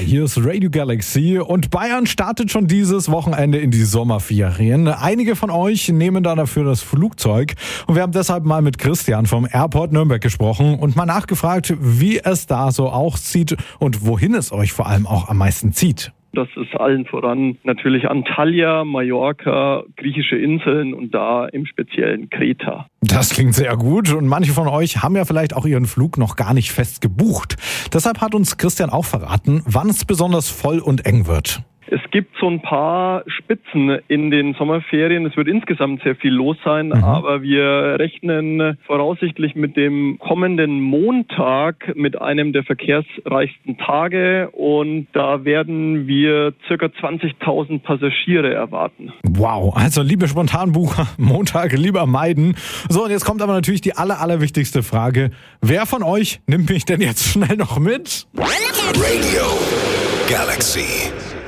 hier ist Radio Galaxy und Bayern startet schon dieses Wochenende in die Sommerferien. Einige von euch nehmen da dafür das Flugzeug und wir haben deshalb mal mit Christian vom Airport Nürnberg gesprochen und mal nachgefragt, wie es da so aussieht und wohin es euch vor allem auch am meisten zieht. Das ist allen voran natürlich Antalya, Mallorca, griechische Inseln und da im Speziellen Kreta. Das klingt sehr gut und manche von euch haben ja vielleicht auch ihren Flug noch gar nicht fest gebucht. Deshalb hat uns Christian auch verraten, wann es besonders voll und eng wird. Es gibt so ein paar Spitzen in den Sommerferien. Es wird insgesamt sehr viel los sein, aber wir rechnen voraussichtlich mit dem kommenden Montag mit einem der verkehrsreichsten Tage und da werden wir ca. 20.000 Passagiere erwarten. Wow, also liebe Spontanbucher, Montag lieber meiden. So, und jetzt kommt aber natürlich die allerwichtigste Frage. Wer von euch nimmt mich denn jetzt schnell noch mit? Radio Galaxy.